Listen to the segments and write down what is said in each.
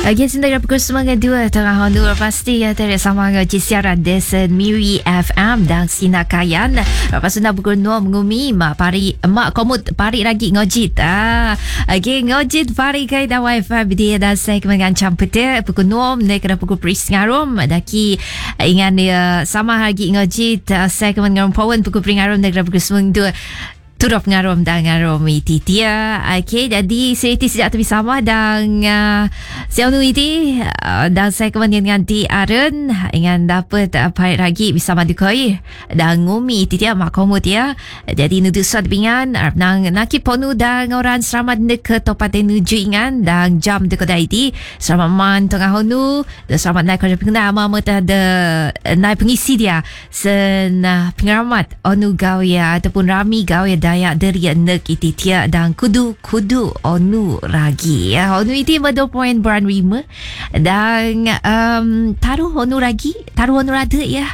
Again, sendiri pukul 9.02 tengah Hondur pasti ya tersama dengan siaran Desen Miri FM dan Sinakayan. Lepas sudah pukul 6 mengumi pari mak komut pari lagi ngojit. Okay, ngojit pari kai dan wifi dia dan saya mengancam pete pukul 6 nek kena pukul pris ngarum daki ingan dia sama lagi ngojit saya mengarum pawan pukul pris ngarum nek kena pukul 9.2 turut ngarom dan ngarom iti tia. Okay, jadi saya iti sejak tepi sama dan saya unu iti dan saya kemudian dengan di Aren ingin dapat apa lagi bisa madukoi dan ngumi iti tia makomu tia. Jadi nudu suat bingan nang naki ponu dan orang selamat ke tempat nuju ingan dan jam de kedai iti selamat man tengah honu dan selamat naik kerja pengguna mama ada naik pengisi dia sen pengaramat onu gawia ataupun rami gawia Dayak dari nek iti tia dan kudu onu ragi ya onu iti mado point brand rima dan taruh onu ragi taruh onu rada ya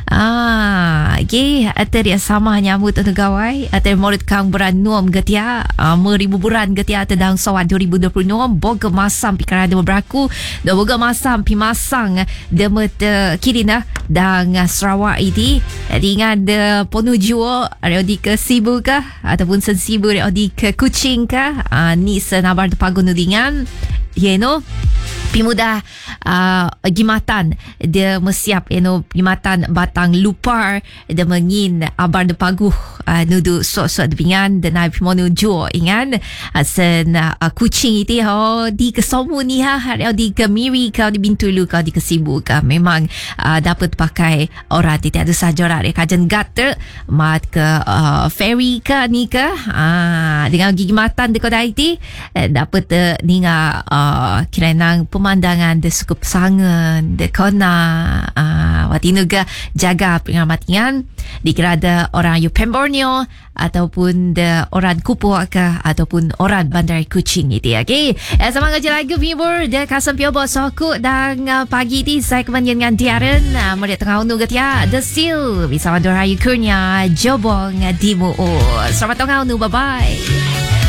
okay atau dia sama nyambut untuk gawai atau murid kang brand nuam getia meribu buran getia tedang sawat 2026 boga masam pikara demo beraku dan boga masam pimasang demo kirina dan Sarawak iti jadi ingat ponu juo ada di ke Sibu kah ataupun sensibu di ke Kuching kah ni senabar pagun nudingan pimudah gimatan dia mesiap gimatan batang lupar dia mengin abar de paguh nudu sok-sok dengan dan pimonu jo ingan sen Kuching itu di kesomu ni hari di ke Miri kau di Bintulu kau di Kesibu kau memang dapat pakai orang tidak ada saja orang kajian gata mat ke ferry ke ni ke dengan gigimatan dekat IT dapat ninga kiranang pemandangan de sukup sangan de kona watinuga jaga pengamatian dikira ada orang Pemborneo ataupun de orang Kupua ke ataupun orang Bandar Kuching itu okay. Semangat je lagu viewer de kasam pio bos aku dan pagi ni saya kemudian dengan Diaren melihat tengah undu getia The Seal bisa mandur rayu kurnia jobong dimu selamat tengah undu bye bye.